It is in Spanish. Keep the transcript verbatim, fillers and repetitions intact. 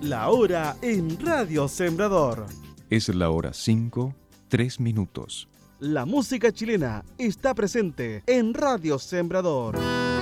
La hora en Radio Sembrador. Es la hora cinco, tres minutos. La música chilena está presente en Radio Sembrador.